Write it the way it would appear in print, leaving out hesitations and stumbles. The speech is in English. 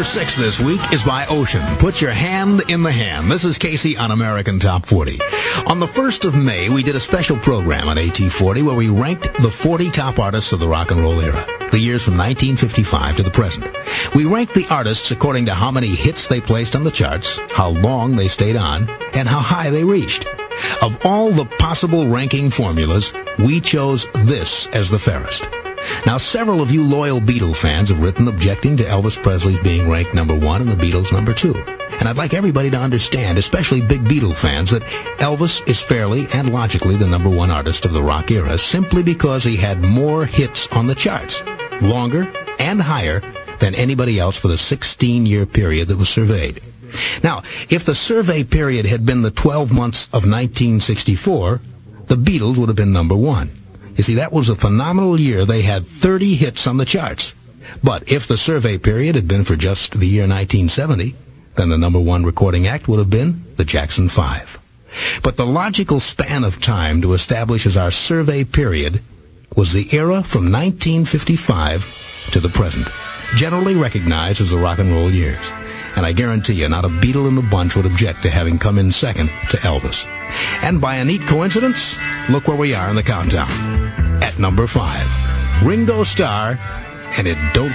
Number 6 this week is by Ocean. Put Your Hand in the Hand. This is Casey on American Top 40. On the 1st of May, we did a special program on AT40 where we ranked the 40 top artists of the rock and roll era, the years from 1955 to the present. We ranked the artists according to how many hits they placed on the charts, how long they stayed on, and how high they reached. Of all the possible ranking formulas, we chose this as the fairest. Now, several of you loyal Beatle fans have written objecting to Elvis Presley's being ranked number 1 and the Beatles number 2. And I'd like everybody to understand, especially big Beatle fans, that Elvis is fairly and logically the number 1 artist of the rock era simply because he had more hits on the charts, longer and higher than anybody else for the 16-year period that was surveyed. Now, if the survey period had been the 12 months of 1964, the Beatles would have been number 1. You see, that was a phenomenal year. They had 30 hits on the charts. But if the survey period had been for just the year 1970, then the number 1 recording act would have been the Jackson 5. But the logical span of time to establish as our survey period was the era from 1955 to the present, generally recognized as the rock and roll years. And I guarantee you, not a Beatle in the bunch would object to having come in second to Elvis. And by a neat coincidence, look where we are in the countdown. At number 5, Ringo Starr, and It Don't